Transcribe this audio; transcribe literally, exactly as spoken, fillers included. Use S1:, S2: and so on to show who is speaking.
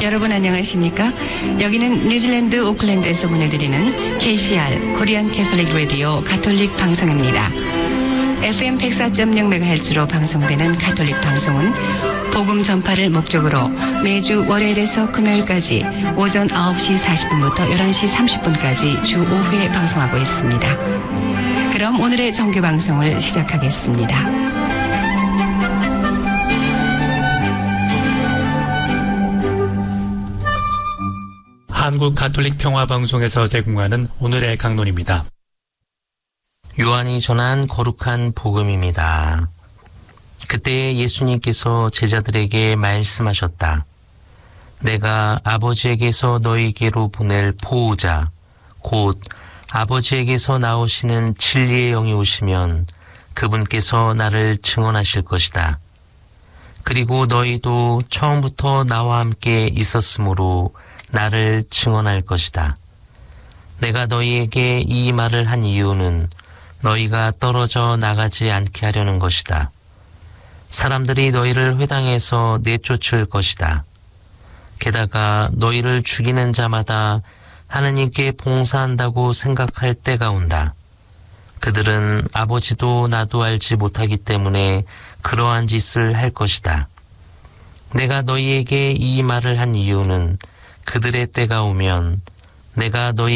S1: 여러분 안녕하십니까? 여기는 뉴질랜드 오클랜드에서 보내드리는 케이씨알 코리안 캐톨릭 라디오 가톨릭 방송입니다. 에프엠 백사 점 영 메가헤르츠로 방송되는 가톨릭 방송은 복음 전파를 목적으로 매주 월요일에서 금요일까지 오전 아홉 시 사십 분부터 열한 시 삼십 분까지 주 오 회 방송하고 있습니다. 그럼 오늘의 정규 방송을 시작하겠습니다.
S2: 한국 가톨릭 평화방송에서 제공하는 오늘의 강론입니다.
S3: 요한이 전한 거룩한 복음입니다. 그때 예수님께서 제자들에게 말씀하셨다. 내가 아버지에게서 너희에게로 보낼 보호자, 곧 아버지에게서 나오시는 진리의 영이 오시면 그분께서 나를 증언하실 것이다. 그리고 너희도 처음부터 나와 함께 있었으므로 나를 증언할 것이다. 내가 너희에게 이 말을 한 이유는 너희가 떨어져 나가지 않게 하려는 것이다. 사람들이 너희를 회당에서 내쫓을 것이다. 게다가 너희를 죽이는 자마다 하느님께 봉사한다고 생각할 때가 온다. 그들은 아버지도 나도 알지 못하기 때문에 그러한 짓을 할 것이다. 내가 너희에게 이 말을 한 이유는 그들의 때가 오면 내가 너희